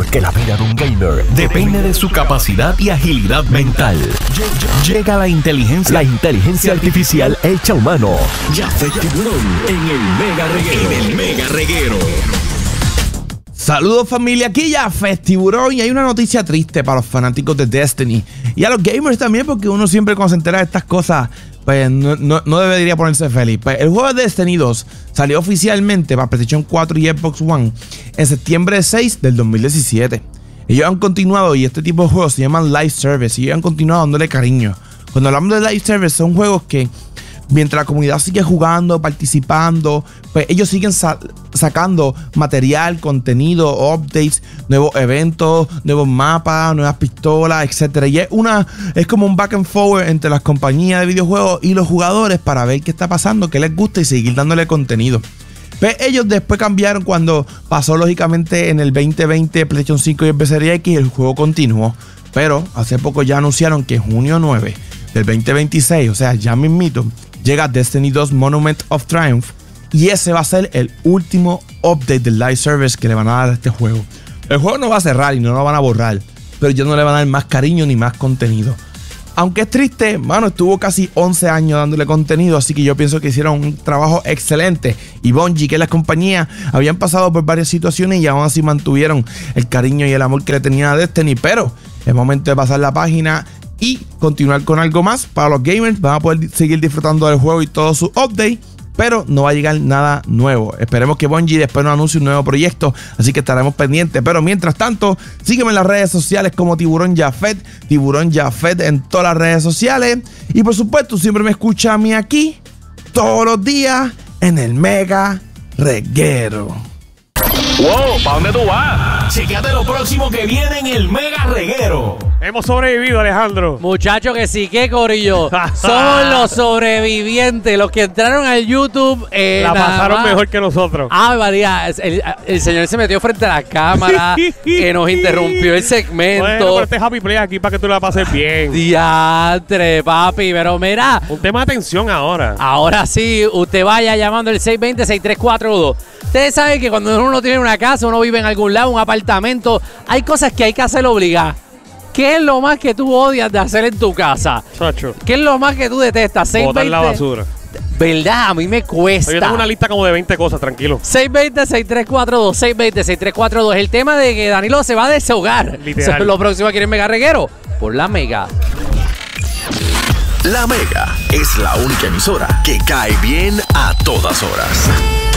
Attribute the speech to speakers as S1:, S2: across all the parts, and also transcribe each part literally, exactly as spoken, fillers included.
S1: que la vida de un gamer depende de su capacidad y agilidad mental. Llega la inteligencia, la inteligencia artificial hecha humano. Jafet Tiburón en el Mega Reguero. En el Mega Reguero.
S2: Saludos familia, aquí Jafet Tiburón y hay una noticia triste para los fanáticos de Destiny y a los gamers también, porque uno siempre cuando se entera de estas cosas pues no, no, no debería ponerse feliz. Pues el juego de Destiny dos salió oficialmente para PlayStation cuatro y Xbox One en septiembre seis del dos mil diecisiete. Ellos han continuado, y este tipo de juegos se llaman live service, y ellos han continuado dándole cariño. Cuando hablamos de live service, son juegos que mientras la comunidad sigue jugando, participando, pues ellos siguen sa sacando material, contenido, updates, nuevos eventos, nuevos mapas, nuevas pistolas, etcétera. Y es una es como un back and forward entre las compañías de videojuegos y los jugadores para ver qué está pasando, qué les gusta y seguir dándole contenido. Pues ellos después cambiaron cuando pasó lógicamente en el veinte veinte PlayStation cinco y el P C Series X, el juego continuó. Pero hace poco ya anunciaron que junio nueve del veinte veintiséis, o sea ya mismito, llega Destiny dos Monument of Triumph, y ese va a ser el último update del live service que le van a dar a este juego. El juego no va a cerrar y no lo van a borrar, pero ya no le van a dar más cariño ni más contenido. Aunque es triste, mano, estuvo casi once años dándole contenido, así que yo pienso que hicieron un trabajo excelente. Y Bungie, que es la compañía, habían pasado por varias situaciones y aún así mantuvieron el cariño y el amor que le tenían a Destiny, pero es momento de pasar la página y continuar con algo más. Para los gamers van a poder seguir disfrutando del juego y todos sus updates, pero no va a llegar nada nuevo. Esperemos que Bungie después nos anuncie un nuevo proyecto, así que estaremos pendientes. Pero mientras tanto, sígueme en las redes sociales como Tiburón Jafet, Tiburón Jafet en todas las redes sociales. Y por supuesto, siempre me escucha a mí aquí, todos los días, en el Mega Reguero.
S1: Wow, ¿para dónde tú vas? Chequéate lo próximo que viene en el Mega Reguero.
S3: Hemos sobrevivido, Alejandro.
S4: Muchachos, que sí, que corillo. Somos los sobrevivientes, los que entraron al YouTube. Eh,
S3: la pasaron mejor que nosotros.
S4: Ah, María, el, el señor se metió frente a la cámara, que nos interrumpió el segmento.
S3: Bueno, pero este Happy Play aquí para que tú la pases bien.
S4: Diantre, papi, pero mira.
S3: Un tema de atención ahora.
S4: Ahora sí, usted vaya llamando el seis dos cero, seis tres cuatro dos. Ustedes saben que cuando uno tiene una casa, uno vive en algún lado, un apartamento, hay cosas que hay que hacer obligadas. ¿Qué es lo más que tú odias de hacer en tu casa?
S3: Chacho.
S4: ¿Qué es lo más que tú detestas?
S3: Botar la basura.
S4: ¿Verdad? A mí me cuesta.
S3: Yo tengo una lista como de veinte cosas, tranquilo.
S4: seis dos cero, seis tres cuatro dos, seis dos cero, seis tres cuatro dos. El tema de que Danilo se va a deshogar.
S3: Literal.
S4: Eso es lo próximo aquí en el Mega Reguero por la Mega.
S1: La Mega es la única emisora que cae bien a todas horas.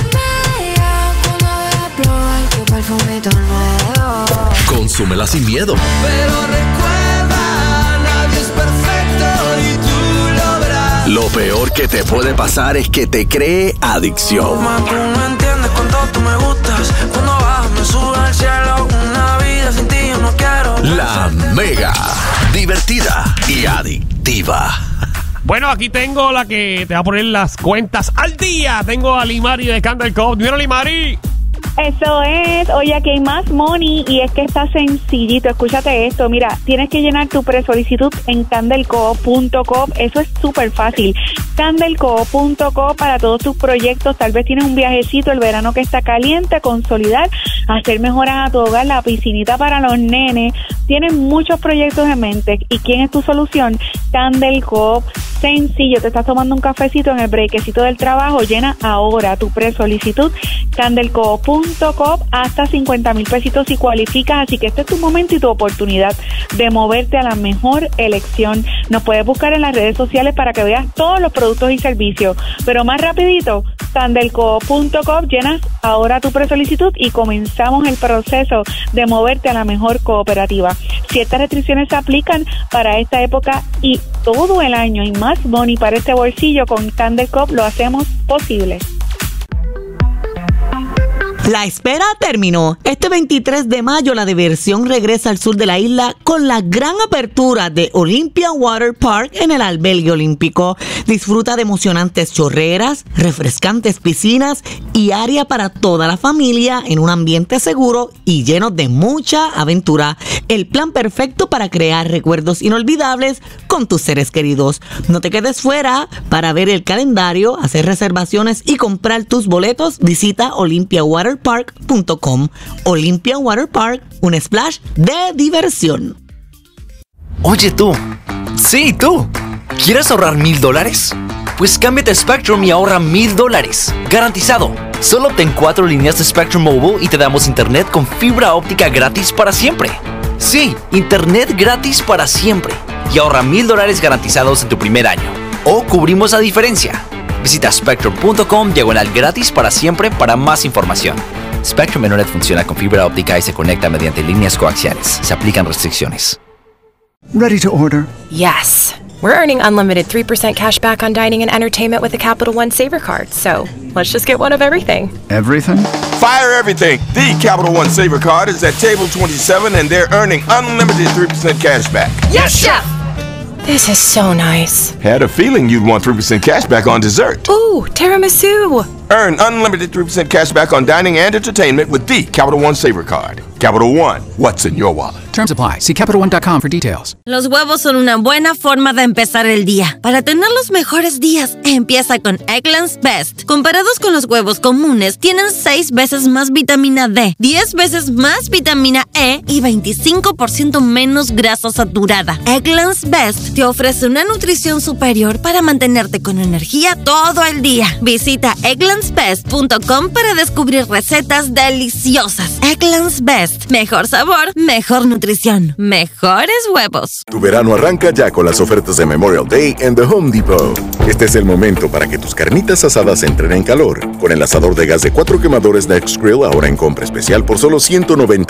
S1: Consúmela sin miedo.
S5: Pero recuerda, nadie es perfecto y tú lo verás.
S1: Lo peor que te puede pasar es que te cree adicción.
S5: Más tú no entiendes cuánto tú me gustas. Cuando bajas me sube al cielo. Una vida sin ti yo no quiero.
S1: La Mega, divertida y adictiva.
S3: Bueno, aquí tengo la que te va a poner las cuentas al día. Tengo a Limari de Candle Cove. ¿Vieron, Limari?
S6: Eso es, oye, aquí hay más money y es que está sencillito, escúchate esto, mira, tienes que llenar tu presolicitud en candleco punto com, eso es súper fácil, candleco punto com para todos tus proyectos, tal vez tienes un viajecito, el verano que está caliente, consolidar, hacer mejoras a tu hogar, la piscinita para los nenes, tienes muchos proyectos en mente, ¿y quién es tu solución? Candleco, sencillo, te estás tomando un cafecito en el brequecito del trabajo, llena ahora tu presolicitud, candleco punto com, hasta cincuenta mil pesitos si cualificas, así que este es tu momento y tu oportunidad de moverte a la mejor elección. Nos puedes buscar en las redes sociales para que veas todos los productos y servicios, pero más rapidito, candleco punto com, llenas ahora tu presolicitud y comenzamos el proceso de moverte a la mejor cooperativa. Ciertas restricciones se aplican para esta época y todo el año, y más money para este bolsillo. Con Candleco lo hacemos posible.
S7: La espera terminó. Este veintitrés de mayo la diversión regresa al sur de la isla con la gran apertura de Olympia Water Park en el albergue olímpico. Disfruta de emocionantes chorreras, refrescantes piscinas y área para toda la familia en un ambiente seguro y lleno de mucha aventura. El plan perfecto para crear recuerdos inolvidables con tus seres queridos. No te quedes fuera. Para ver el calendario, hacer reservaciones y comprar tus boletos, visita Olympia Water water park punto com. Olympia Water Park, un splash de diversión.
S8: Oye tú, sí tú, ¿quieres ahorrar mil dólares? Pues cámbiate a Spectrum y ahorra mil dólares, garantizado. Solo obtén cuatro líneas de Spectrum Mobile y te damos internet con fibra óptica gratis para siempre. Sí, internet gratis para siempre. Y ahorra mil dólares garantizados en tu primer año. O cubrimos la diferencia. Visita spectrum punto com diagonal gratis para siempre para más información. Spectrum Internet funciona con fibra óptica y se conecta mediante líneas coaxiales. Se aplican restricciones.
S9: Ready to order?
S10: Yes. We're earning unlimited three percent cash back on dining and entertainment with a Capital One Saver card. So let's just get one of everything.
S9: Everything?
S11: Fire everything. The Capital One Saver card is at table twenty-seven and they're earning unlimited three percent cash back.
S10: Yes, Chef! This is so nice.
S11: Had a feeling you'd want three percent cash back on dessert.
S10: Ooh, tiramisu.
S11: Earn unlimited three percent cash back on dining and entertainment with the Capital One Saver card. Capital One, what's in your wallet?
S9: Terms apply. See Capital One dot com for details.
S12: Los huevos son una buena forma de empezar el día. Para tener los mejores días, empieza con Eggland's Best. Comparados con los huevos comunes, tienen seis veces más vitamina D, diez veces más vitamina E y veinticinco por ciento menos grasa saturada. Eggland's Best te ofrece una nutrición superior para mantenerte con energía todo el día. Visita egglands best punto com para descubrir recetas deliciosas. Eggland's Best. Mejor sabor, mejor nutrición, mejores huevos.
S13: Tu verano arranca ya con las ofertas de Memorial Day en The Home Depot. Este es el momento para que tus carnitas asadas entren en calor. Con el asador de gas de cuatro quemadores Next Grill ahora en compra especial por solo ciento noventa